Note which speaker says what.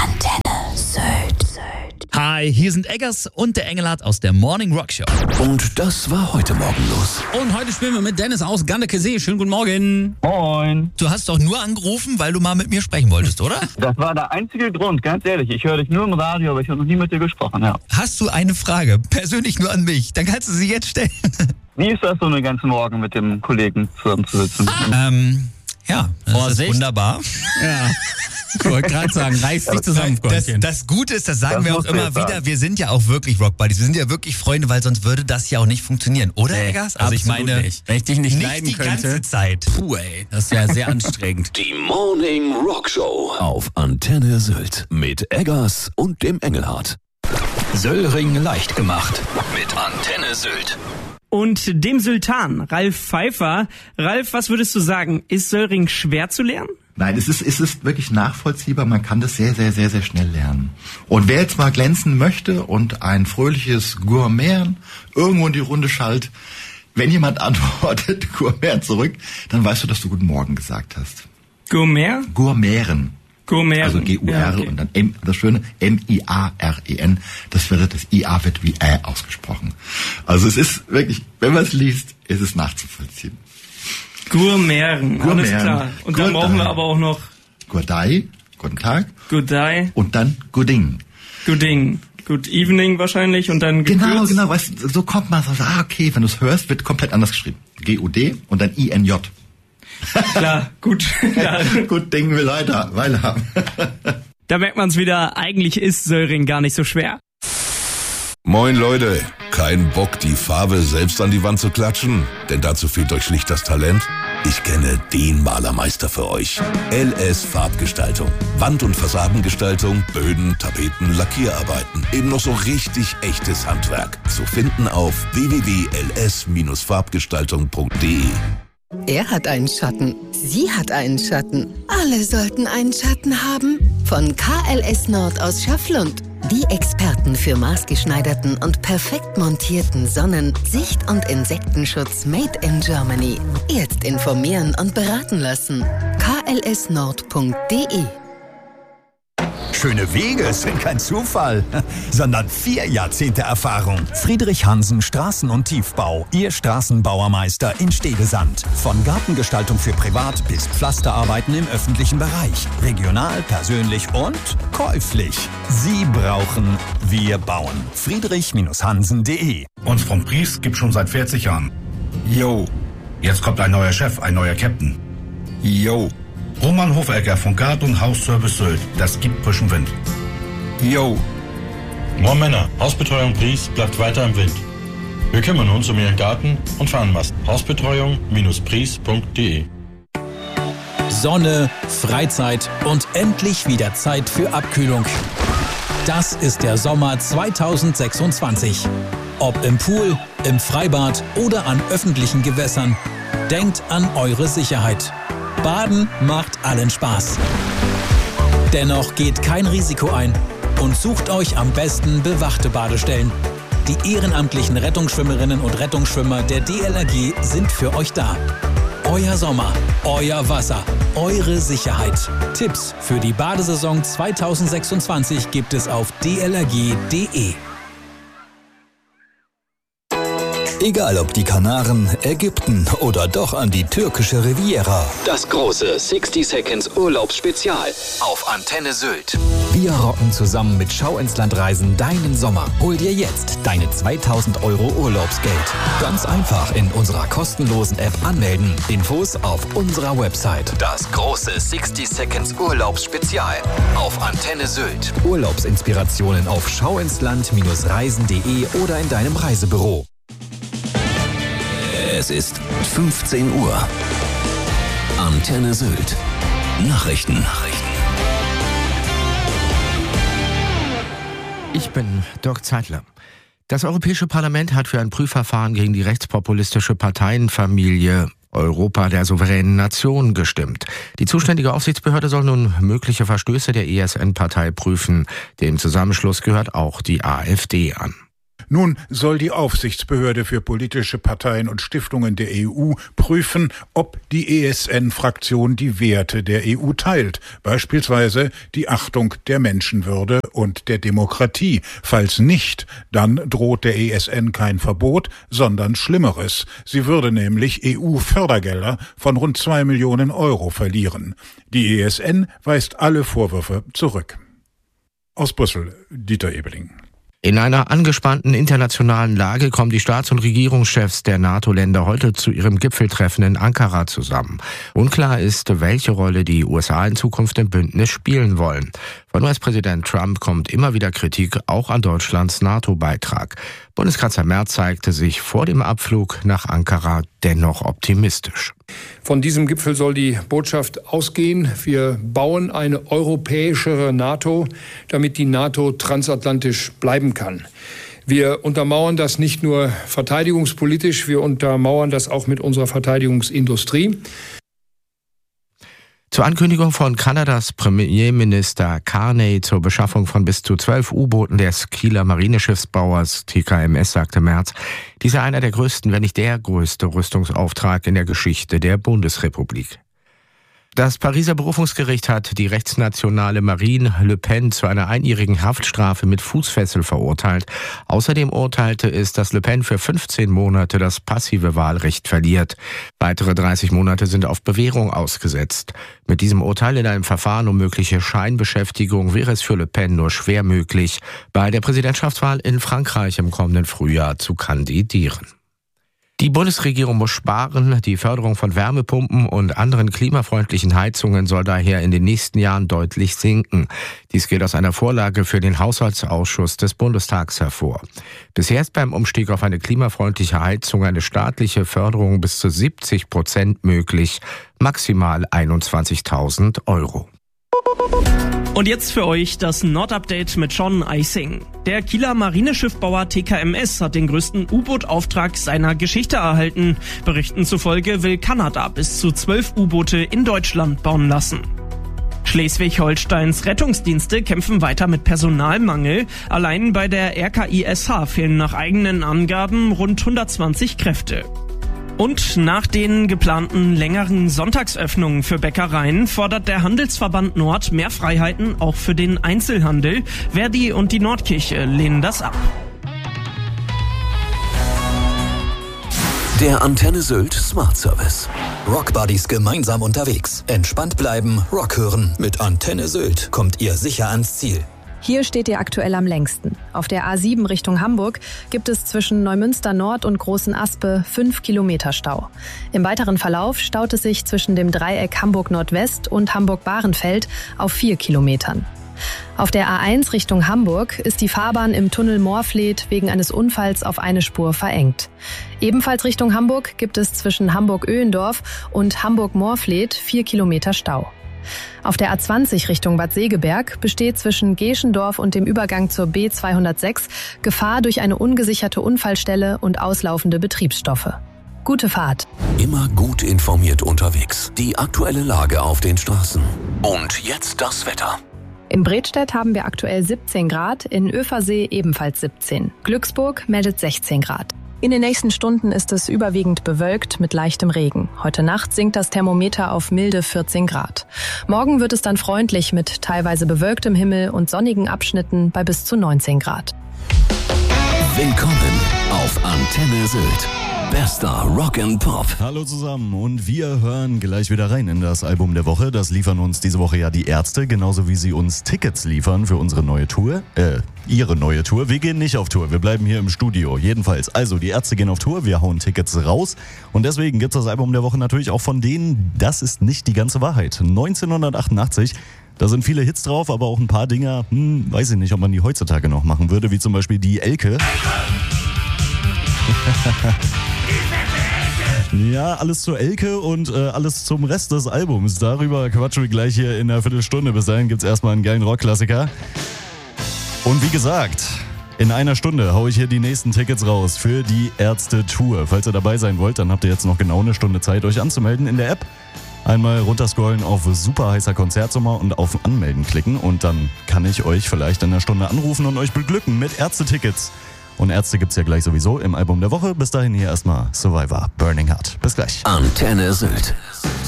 Speaker 1: Antenne Sylt.
Speaker 2: Hi, hier sind Eggers und der Engelhardt aus der Morning Rock Show.
Speaker 3: Und das war heute Morgen los.
Speaker 4: Und heute spielen wir mit Dennis aus Gandekesee. Schönen guten Morgen.
Speaker 5: Moin.
Speaker 2: Du hast doch nur angerufen, weil du mal mit mir sprechen wolltest, oder?
Speaker 5: Das war der einzige Grund, ganz ehrlich. Ich höre dich nur im Radio, aber ich habe noch nie mit dir gesprochen, ja.
Speaker 2: Hast du eine Frage, persönlich nur an mich, dann kannst du sie jetzt stellen.
Speaker 5: Wie ist das so, einen ganzen Morgen mit dem Kollegen zusammenzusitzen?
Speaker 2: Ja, das ist wunderbar.
Speaker 4: Ja. Ich wollte gerade sagen, reiß dich zusammen, Freundchen.
Speaker 2: Das Gute ist, das sagen
Speaker 5: Das
Speaker 2: wir auch
Speaker 5: musst du
Speaker 2: immer
Speaker 5: jetzt
Speaker 2: wieder,
Speaker 5: sagen.
Speaker 2: wir sind ja auch wirklich Rock Buddies. Wir sind ja wirklich Freunde, weil sonst würde das ja auch nicht funktionieren, oder, Eggers? Also ich
Speaker 4: Absolut
Speaker 2: meine,
Speaker 4: nicht. Wenn ich dich nicht leiden
Speaker 2: die
Speaker 4: könnte.
Speaker 2: ganze Zeit.
Speaker 4: Puh, ey, das ist ja sehr anstrengend.
Speaker 3: Die Morning Rock Show auf Antenne Sylt mit Eggers und dem Engelhardt. Söllring leicht gemacht mit Antenne Sylt.
Speaker 6: Und dem Sultan, Ralf Pfeiffer. Ralf, was würdest du sagen? Ist Söllring schwer zu lernen?
Speaker 7: Nein, es ist wirklich nachvollziehbar. Man kann das sehr, sehr, sehr, sehr schnell lernen. Und wer jetzt mal glänzen möchte und ein fröhliches Gourmet irgendwo in die Runde schallt, wenn jemand antwortet Gourmet zurück, dann weißt du, dass du Guten Morgen gesagt hast.
Speaker 6: Gourmet?
Speaker 7: Gourmeren.
Speaker 6: Gourmet.
Speaker 7: Also G-U-R
Speaker 6: Ja, okay.
Speaker 7: und dann M, das schöne M-I-A-R-E-N. Das I-A wird wie Ä ausgesprochen. Also es ist wirklich, wenn man es liest, ist es nachzuvollziehen.
Speaker 6: Gourmeren, alles
Speaker 7: Gourmeren.
Speaker 6: klar. Und dann brauchen wir aber auch noch
Speaker 7: Gurdai, guten Tag.
Speaker 6: Goodie,
Speaker 7: Und dann Gooding.
Speaker 6: Gooding, Good Evening wahrscheinlich und dann gekürzt.
Speaker 7: Genau, weißt du, so kommt man so, okay, wenn du es hörst, wird komplett anders geschrieben. G-U-D und dann I-N-J.
Speaker 6: Klar, gut. Ja.
Speaker 7: Gut Ding will Weile haben.
Speaker 6: Da merkt man es wieder, eigentlich ist Söllring gar nicht so schwer.
Speaker 8: Moin Leute, kein Bock, die Farbe selbst an die Wand zu klatschen? Denn dazu fehlt euch schlicht das Talent? Ich kenne den Malermeister für euch. LS Farbgestaltung. Wand- und Fassadengestaltung, Böden, Tapeten, Lackierarbeiten. Eben noch so richtig echtes Handwerk. Zu finden auf www.ls-farbgestaltung.de.
Speaker 1: Er hat einen Schatten. Sie hat einen Schatten. Alle sollten einen Schatten haben. Von KLS Nord aus Schafflund. Die Experten für maßgeschneiderten und perfekt montierten Sonnen-, Sicht- und Insektenschutz made in Germany. Jetzt informieren und beraten lassen. klsnord.de.
Speaker 9: Schöne Wege sind kein Zufall, sondern 4 Jahrzehnte Erfahrung. Friedrich Hansen Straßen- und Tiefbau, Ihr Straßenbauermeister in Stedesand. Von Gartengestaltung für Privat bis Pflasterarbeiten im öffentlichen Bereich. Regional, persönlich und käuflich. Sie brauchen, wir bauen. Friedrich-Hansen.de.
Speaker 10: Uns vom Pries gibt schon seit 40 Jahren.
Speaker 9: Jo,
Speaker 10: Jetzt kommt ein neuer Chef, ein neuer Captain.
Speaker 9: jo,
Speaker 10: Roman Hofecker von Gart- und Hausservice Sylt. Das gibt frischen Wind.
Speaker 9: jo.
Speaker 11: Moin Männer, Hausbetreuung Pries bleibt weiter im Wind. Wir kümmern uns um Ihren Garten und Fahnenmast. Hausbetreuung-pries.de.
Speaker 4: Sonne, Freizeit und endlich wieder Zeit für Abkühlung. Das ist der Sommer 2026. Ob im Pool, im Freibad oder an öffentlichen Gewässern. Denkt an eure Sicherheit. Baden macht allen Spaß. Dennoch geht kein Risiko ein und sucht euch am besten bewachte Badestellen. Die ehrenamtlichen Rettungsschwimmerinnen und Rettungsschwimmer der DLRG sind für euch da. Euer Sommer, euer Wasser, eure Sicherheit. Tipps für die Badesaison 2026 gibt es auf dlrg.de.
Speaker 9: Egal ob die Kanaren, Ägypten oder doch an die türkische Riviera.
Speaker 3: Das große 60 Seconds Urlaubsspezial auf Antenne Sylt.
Speaker 9: Wir rocken zusammen mit Schau ins Land Reisen deinen Sommer. Hol dir jetzt deine 2000 € Urlaubsgeld. Ganz einfach in unserer kostenlosen App anmelden. Infos auf unserer Website.
Speaker 3: Das große 60 Seconds Urlaubsspezial auf Antenne Sylt.
Speaker 9: Urlaubsinspirationen auf schauinsland-reisen.de oder in deinem Reisebüro.
Speaker 3: Es ist 15 Uhr. Antenne Sylt. Nachrichten.
Speaker 12: Ich bin Dirk Zeitler. Das Europäische Parlament hat für ein Prüfverfahren gegen die rechtspopulistische Parteienfamilie Europa der souveränen Nation gestimmt. Die zuständige Aufsichtsbehörde soll nun mögliche Verstöße der ESN-Partei prüfen. Dem Zusammenschluss gehört auch die AfD an.
Speaker 13: Nun soll die Aufsichtsbehörde für politische Parteien und Stiftungen der EU prüfen, ob die ESN-Fraktion die Werte der EU teilt, beispielsweise die Achtung der Menschenwürde und der Demokratie. Falls nicht, dann droht der ESN kein Verbot, sondern Schlimmeres. Sie würde nämlich EU-Fördergelder von rund 2 Millionen Euro verlieren. Die ESN weist alle Vorwürfe zurück. Aus Brüssel, Dieter Ebeling.
Speaker 12: In einer angespannten internationalen Lage kommen die Staats- und Regierungschefs der NATO-Länder heute zu ihrem Gipfeltreffen in Ankara zusammen. Unklar ist, welche Rolle die USA in Zukunft im Bündnis spielen wollen. Von US-Präsident Trump kommt immer wieder Kritik, auch an Deutschlands NATO-Beitrag. Bundeskanzler Merz zeigte sich vor dem Abflug nach Ankara dennoch optimistisch.
Speaker 14: Von diesem Gipfel soll die Botschaft ausgehen: Wir bauen eine europäischere NATO, damit die NATO transatlantisch bleiben kann. Wir untermauern das nicht nur verteidigungspolitisch, wir untermauern das auch mit unserer Verteidigungsindustrie.
Speaker 12: Zur Ankündigung von Kanadas Premierminister Carney zur Beschaffung von bis zu 12 U-Booten des Kieler Marineschiffsbauers TKMS sagte Merz, dies sei einer der größten, wenn nicht der größte Rüstungsauftrag in der Geschichte der Bundesrepublik. Das Pariser Berufungsgericht hat die rechtsnationale Marine Le Pen zu einer einjährigen Haftstrafe mit Fußfessel verurteilt. Außerdem urteilte es, dass Le Pen für 15 Monate das passive Wahlrecht verliert. Weitere 30 Monate sind auf Bewährung ausgesetzt. Mit diesem Urteil in einem Verfahren um mögliche Scheinbeschäftigung wäre es für Le Pen nur schwer möglich, bei der Präsidentschaftswahl in Frankreich im kommenden Frühjahr zu kandidieren. Die Bundesregierung muss sparen. Die Förderung von Wärmepumpen und anderen klimafreundlichen Heizungen soll daher in den nächsten Jahren deutlich sinken. Dies geht aus einer Vorlage für den Haushaltsausschuss des Bundestags hervor. Bisher ist beim Umstieg auf eine klimafreundliche Heizung eine staatliche Förderung bis zu 70% möglich, maximal 21.000 Euro.
Speaker 6: Und jetzt für euch das Nordupdate mit Sean Eising. Der Kieler Marineschiffbauer TKMS hat den größten U-Boot-Auftrag seiner Geschichte erhalten. Berichten zufolge will Kanada bis zu 12 U-Boote in Deutschland bauen lassen. Schleswig-Holsteins Rettungsdienste kämpfen weiter mit Personalmangel. Allein bei der RKISH fehlen nach eigenen Angaben rund 120 Kräfte. Und nach den geplanten längeren Sonntagsöffnungen für Bäckereien fordert der Handelsverband Nord mehr Freiheiten auch für den Einzelhandel. Verdi und die Nordkirche lehnen das ab.
Speaker 3: Der Antenne Sylt Smart Service. Rock Buddies gemeinsam unterwegs. Entspannt bleiben, Rock hören. Mit Antenne Sylt kommt ihr sicher ans Ziel.
Speaker 15: Hier steht ihr aktuell am längsten. Auf der A7 Richtung Hamburg gibt es zwischen Neumünster Nord und Großen Aspe 5 Kilometer Stau. Im weiteren Verlauf staut es sich zwischen dem Dreieck Hamburg Nordwest und Hamburg-Bahrenfeld auf 4 Kilometern. Auf der A1 Richtung Hamburg ist die Fahrbahn im Tunnel Moorfleet wegen eines Unfalls auf eine Spur verengt. Ebenfalls Richtung Hamburg gibt es zwischen Hamburg-Öhendorf und Hamburg-Moorfleet 4 Kilometer Stau. Auf der A20 Richtung Bad Segeberg besteht zwischen Geschendorf und dem Übergang zur B206 Gefahr durch eine ungesicherte Unfallstelle und auslaufende Betriebsstoffe. Gute Fahrt.
Speaker 3: Immer gut informiert unterwegs. Die aktuelle Lage auf den Straßen. Und jetzt das Wetter.
Speaker 15: In Bredstedt haben wir aktuell 17 Grad, in Översee ebenfalls 17. Glücksburg meldet 16 Grad. In den nächsten Stunden ist es überwiegend bewölkt mit leichtem Regen. Heute Nacht sinkt das Thermometer auf milde 14 Grad. Morgen wird es dann freundlich mit teilweise bewölktem Himmel und sonnigen Abschnitten bei bis zu 19 Grad.
Speaker 3: Willkommen auf Antenne Sylt. Bester Rock and Pop.
Speaker 16: Hallo zusammen und wir hören gleich wieder rein in das Album der Woche. Das liefern uns diese Woche ja die Ärzte, genauso wie sie uns Tickets liefern für unsere neue Tour. Ihre neue Tour. Wir gehen nicht auf Tour, wir bleiben hier im Studio. Jedenfalls, also die Ärzte gehen auf Tour, wir hauen Tickets raus. Und deswegen gibt's das Album der Woche natürlich auch von denen, das ist nicht die ganze Wahrheit. 1988. Da sind viele Hits drauf, aber auch ein paar Dinger, weiß ich nicht, ob man die heutzutage noch machen würde, wie zum Beispiel die Elke. Ja, alles zur Elke und alles zum Rest des Albums. Darüber quatschen wir gleich hier in einer Viertelstunde. Bis dahin gibt's erstmal einen geilen Rockklassiker. Und wie gesagt, in einer Stunde haue ich hier die nächsten Tickets raus für die Ärzte-Tour. Falls ihr dabei sein wollt, dann habt ihr jetzt noch genau eine Stunde Zeit, euch anzumelden in der App. Einmal runterscrollen auf super heißer Konzertsommer und auf Anmelden klicken und dann kann ich euch vielleicht in einer Stunde anrufen und euch beglücken mit Ärzte-Tickets. Und Ärzte gibt's ja gleich sowieso im Album der Woche. Bis dahin hier erstmal Survivor, Burning Heart. Bis gleich.
Speaker 3: Antenne Sylt.